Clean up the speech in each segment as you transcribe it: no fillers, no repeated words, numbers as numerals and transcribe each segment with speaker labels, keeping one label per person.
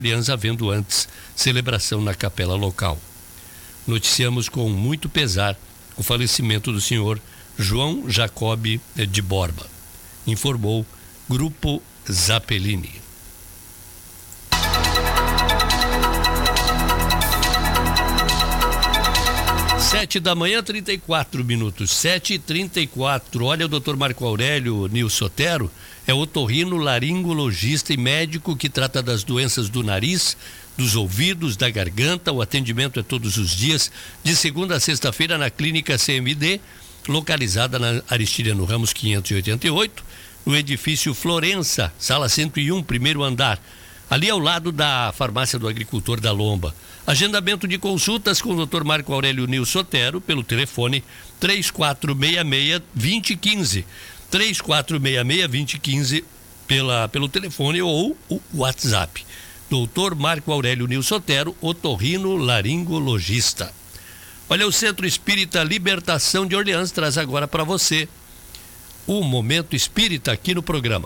Speaker 1: Orleans, havendo antes celebração na capela local. Noticiamos com muito pesar o falecimento do senhor João Jacob de Borba, informou Grupo Zappellini. 7h, 34 minutos, 7h34. Olha, o Dr. Marco Aurélio Nil Sotero é otorrino, laringologista e médico que trata das doenças do nariz, dos ouvidos, da garganta. O atendimento é todos os dias, de segunda a sexta-feira, na Clínica CMD, localizada na Aristiliano Ramos 588, no edifício Florença, sala 101, primeiro andar, ali ao lado da Farmácia do Agricultor da Lomba. Agendamento de consultas com o Dr. Marco Aurélio Nil Sotero pelo telefone 3466-2015. 3466-2015 pelo telefone ou o WhatsApp. Dr. Marco Aurélio Nil Sotero, otorrino laringologista. Olha, o Centro Espírita Libertação de Orleans traz agora para você o Momento Espírita aqui no programa.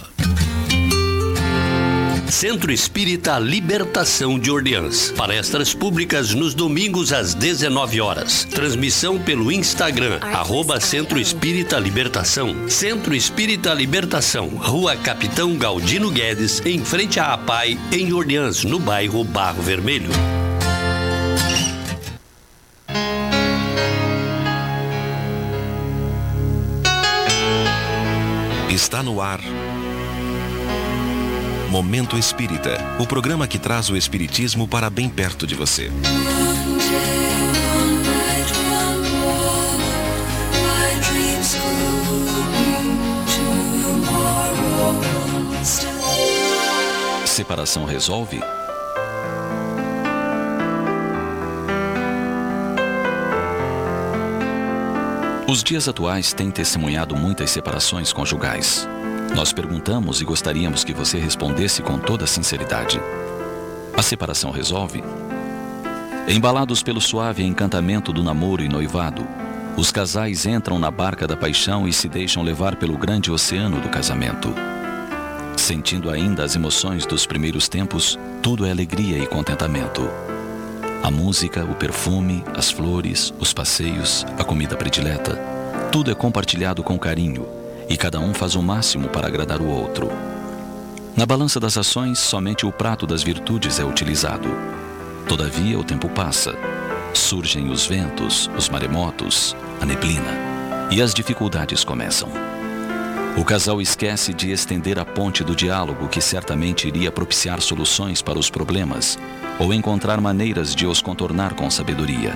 Speaker 1: Centro Espírita Libertação de Orleans. Palestras públicas nos domingos às 19 horas. Transmissão pelo Instagram, @Centro Espírita Libertação. Centro Espírita Libertação, Rua Capitão Galdino Guedes, em frente à APAI, em Orleans, no bairro Barro Vermelho.
Speaker 2: Está no ar Momento Espírita, o programa que traz o espiritismo para bem perto de você. Separação resolve? Os dias atuais têm testemunhado muitas separações conjugais. Nós perguntamos e gostaríamos que você respondesse com toda sinceridade. A separação resolve? Embalados pelo suave encantamento do namoro e noivado, os casais entram na barca da paixão e se deixam levar pelo grande oceano do casamento. Sentindo ainda as emoções dos primeiros tempos, tudo é alegria e contentamento. A música, o perfume, as flores, os passeios, a comida predileta, tudo é compartilhado com carinho, e cada um faz o máximo para agradar o outro. Na balança das ações, somente o prato das virtudes é utilizado. Todavia, o tempo passa. Surgem os ventos, os maremotos, a neblina, e as dificuldades começam. O casal esquece de estender a ponte do diálogo que certamente iria propiciar soluções para os problemas ou encontrar maneiras de os contornar com sabedoria.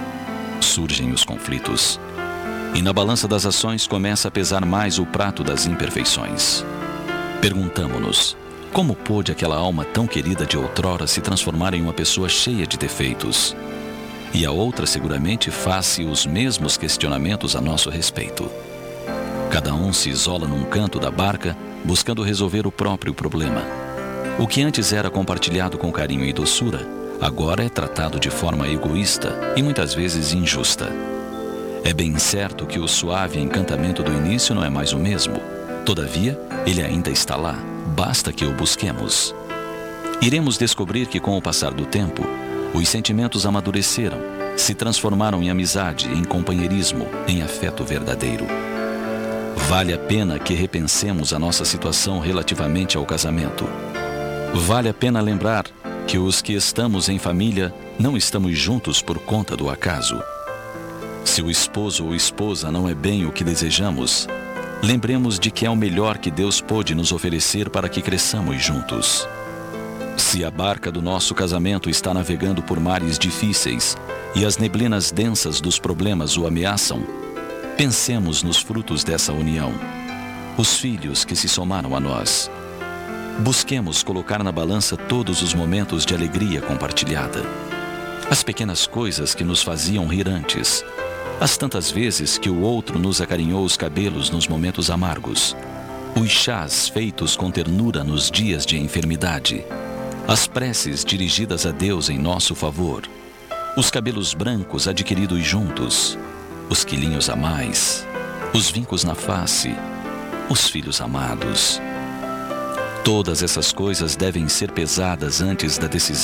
Speaker 2: Surgem os conflitos. E na balança das ações começa a pesar mais o prato das imperfeições. Perguntamo-nos, como pôde aquela alma tão querida de outrora se transformar em uma pessoa cheia de defeitos? E a outra seguramente faz-se os mesmos questionamentos a nosso respeito. Cada um se isola num canto da barca, buscando resolver o próprio problema. O que antes era compartilhado com carinho e doçura, agora é tratado de forma egoísta e muitas vezes injusta. É bem certo que o suave encantamento do início não é mais o mesmo. Todavia, ele ainda está lá, basta que o busquemos. Iremos descobrir que com o passar do tempo, os sentimentos amadureceram, se transformaram em amizade, em companheirismo, em afeto verdadeiro. Vale a pena que repensemos a nossa situação relativamente ao casamento. Vale a pena lembrar que os que estamos em família não estamos juntos por conta do acaso. Se o esposo ou esposa não é bem o que desejamos, lembremos de que é o melhor que Deus pôde nos oferecer para que cresçamos juntos. Se a barca do nosso casamento está navegando por mares difíceis e as neblinas densas dos problemas o ameaçam, pensemos nos frutos dessa união, os filhos que se somaram a nós. Busquemos colocar na balança todos os momentos de alegria compartilhada, as pequenas coisas que nos faziam rir antes, as tantas vezes que o outro nos acarinhou os cabelos nos momentos amargos, os chás feitos com ternura nos dias de enfermidade, as preces dirigidas a Deus em nosso favor, os cabelos brancos adquiridos juntos, os quilinhos a mais, os vincos na face, os filhos amados. Todas essas coisas devem ser pesadas antes da decisão